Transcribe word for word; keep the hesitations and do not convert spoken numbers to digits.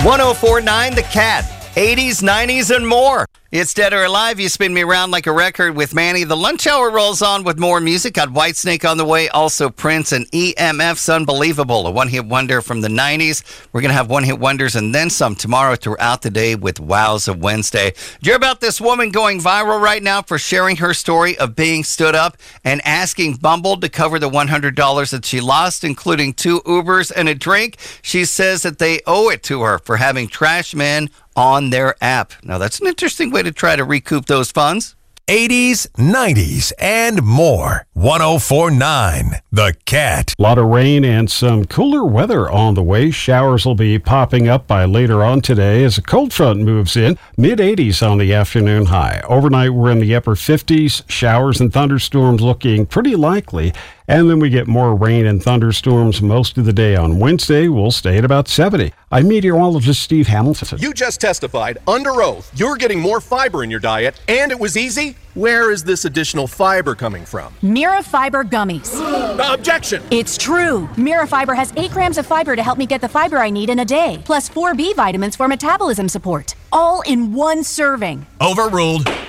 one oh four point nine The Cat. eighties, nineties, and more. It's Dead or Alive. You spin me around like a record with Manny. The lunch hour rolls on with more music. Got Whitesnake on the way. Also Prince and E M F's Unbelievable, a one-hit wonder from the nineties. We're going to have one-hit wonders and then some tomorrow throughout the day with Wows of Wednesday. Do you hear about this woman going viral right now for sharing her story of being stood up and asking Bumble to cover the one hundred dollars that she lost, including two Ubers and a drink? She says that they owe it to her for having trash men on their app. Now, that's an interesting way to try to recoup those funds. eighties, nineties, and more. one oh four point nine The Cat. A lot of rain and some cooler weather on the way. Showers will be popping up by later on today as a cold front moves in. mid eighties on the afternoon high. Overnight, we're in the upper fifties. Showers and thunderstorms looking pretty likely. And then we get more rain and thunderstorms most of the day on Wednesday. We'll stay at about seventy. I'm meteorologist Steve Hamilton. You just testified under oath you're getting more fiber in your diet, and it was easy. Where is this additional fiber coming from? Mira Fiber Gummies. Objection! It's true. Mira Fiber has eight grams of fiber to help me get the fiber I need in a day, plus four B vitamins for metabolism support. All in one serving. Overruled.